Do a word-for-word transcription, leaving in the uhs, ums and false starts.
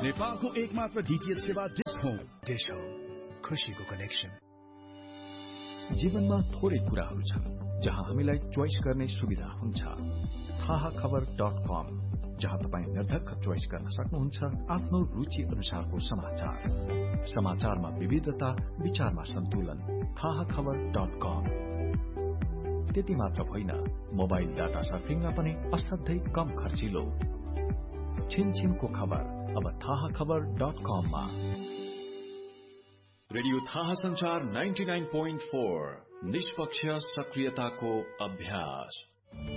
नेपालको एकमात्र डीटीएच सेवा डिश होम। डिश होम, खुशीको कनेक्सन। जीवनमा थोरै कुराहरू छन् जहाँ हामीलाई चोइस गर्ने सुविधा हुन्छ। थाहा खबर डट कम, जहाँ तपाईँ निर्धक्क चोइस गर्न सक्नुहुन्छ आफ्नो रुचि अनुसारको समाचार। समाचारमा विविधता, विचारमा सन्तुलन। थाहा खबर डट कम। त्यति मात्र होइन, मोबाइल डाटा सर्फिङमा पनि असाध्यै कम खर्चिलो। छिनछिनको खबर अब थाहा खबर डट कममा। रेडियो थाहा संचार नाइन्टी नाइन पोइन्ट फोर, निष्पक्ष सक्रियताको अभ्यास।